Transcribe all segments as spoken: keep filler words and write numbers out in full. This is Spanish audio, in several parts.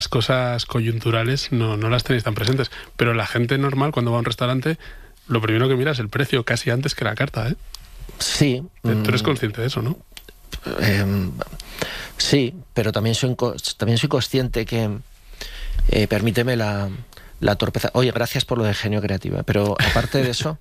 cosas coyunturales no, no las tenéis tan presentes. Pero la gente normal, cuando va a un restaurante, lo primero que mira es el precio, casi antes que la carta, ¿eh? Sí. Tú eres consciente de eso, ¿no? Eh, sí, pero también soy, también soy consciente que, eh, permíteme la, la torpeza. Oye, gracias por lo de genio creativa, pero aparte de eso,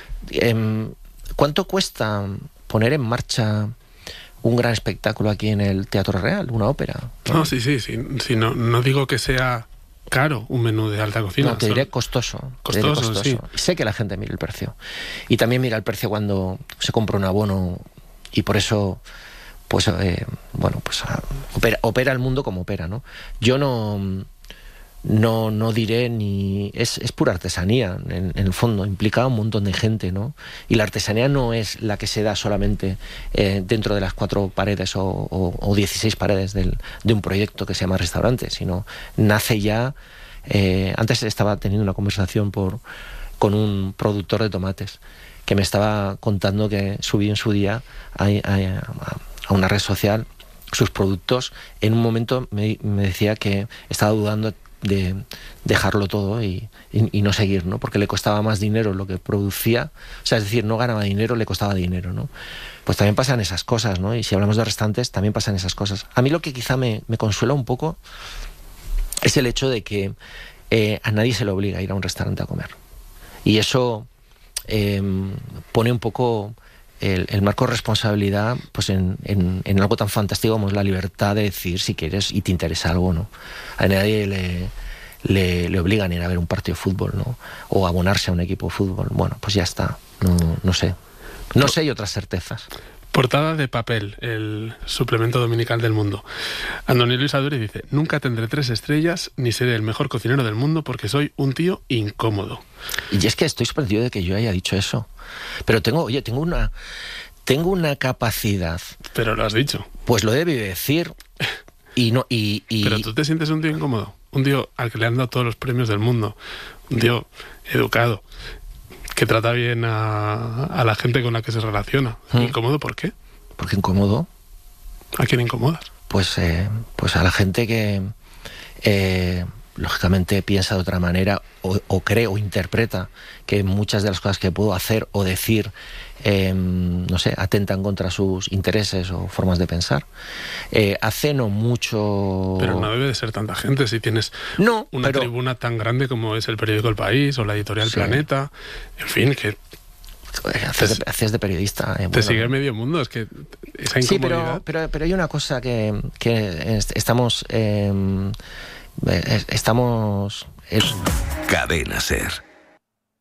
eh, ¿cuánto cuesta poner en marcha un gran espectáculo aquí en el Teatro Real, una ópera? No, no sí, sí, sí, sí no, no digo que sea caro un menú de alta cocina. No, te diré costoso. Costoso, te diré costoso. Sí. Sé que la gente mira el precio. Y también mira el precio cuando se compra un abono, y por eso, pues, eh, bueno, pues opera, opera el mundo como opera, ¿no? Yo no, no, no diré ni... Es, es pura artesanía, en, en el fondo, implica un montón de gente, ¿no? Y la artesanía no es la que se da solamente eh, dentro de las cuatro paredes o, o, o dieciséis paredes del, de un proyecto que se llama restaurante, sino nace ya... Eh, antes estaba teniendo una conversación por, con un productor de tomates que me estaba contando que subió en su día a, a, a una red social sus productos. En un momento me, me decía que estaba dudando de dejarlo todo y, y, y no seguir, ¿no? Porque le costaba más dinero lo que producía, o sea, es decir, no ganaba dinero, le costaba dinero, ¿no? Pues también pasan esas cosas, ¿no? Y si hablamos de restaurantes, también pasan esas cosas. A mí lo que quizá me, me consuela un poco es el hecho de que eh, a nadie se le obliga a ir a un restaurante a comer. Y eso eh, pone un poco el, el marco de responsabilidad pues en, en, en algo tan fantástico como es la libertad de decidir si quieres y te interesa algo o no. A nadie le, le, le obligan a ir a ver un partido de fútbol, ¿no? O a abonarse a un equipo de fútbol. Bueno, pues ya está. No, no sé. No sé y otras certezas. Portada de Papel, el suplemento dominical del Mundo. Andoni Luis Aduri dice: nunca tendré tres estrellas ni seré el mejor cocinero del mundo porque soy un tío incómodo. Y es que estoy sorprendido de que yo haya dicho eso. Pero tengo, oye, tengo una, tengo una capacidad. Pero lo has dicho. Pues lo debe decir y no y, y... Pero tú te sientes un tío incómodo, un tío al que le han dado todos los premios del mundo, un tío educado, que trata bien a, a la gente con la que se relaciona. ¿Mm? ¿Incómodo por qué? ¿Por qué incómodo? ¿A quién incomodas? Pues, eh, pues a la gente que eh, lógicamente piensa de otra manera o, o cree o interpreta que muchas de las cosas que puedo hacer o decir eh, no sé, atentan contra sus intereses o formas de pensar. Eh, hace no mucho... Pero no debe de ser tanta gente si tienes no, una pero... tribuna tan grande como es el periódico El País o la editorial sí. Planeta. En fin, que... Haces de, haces de periodista. Eh, te bueno. Sigue medio mundo, es que esa incomodidad... Sí, pero, pero, pero hay una cosa que, que estamos... Eh, estamos... Cadena Ser.